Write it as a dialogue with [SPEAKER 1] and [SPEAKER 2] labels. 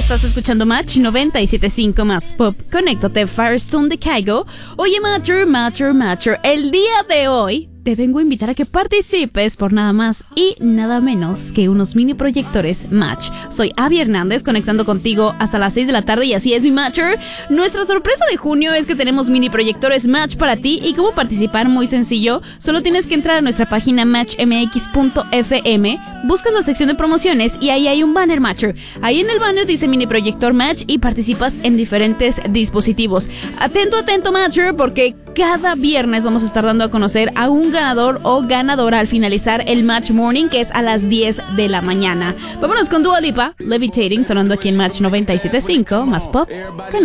[SPEAKER 1] Estás escuchando Match 97.5 más Pop. Conéctate, Firestone de Kygo. Oye, Matcher, el día de hoy te vengo a invitar a que participes por nada más y nada menos que unos mini proyectores Match. Soy Abby Hernández, conectando contigo hasta las 6 de la tarde y así es mi Matcher. Nuestra sorpresa de junio es que tenemos mini proyectores Match para ti y cómo participar muy sencillo. Solo tienes que entrar a nuestra página matchmx.fm, buscas la sección de promociones y ahí hay un banner Matcher. Ahí en el banner dice mini proyector Match y participas en diferentes dispositivos. Atento Matcher, porque cada viernes vamos a estar dando a conocer a un ganador o ganadora al finalizar el Match Morning, que es a las 10 de la mañana. Vámonos con Dua Lipa, Levitating, sonando aquí en Match 97.5 más Pop. Conecta.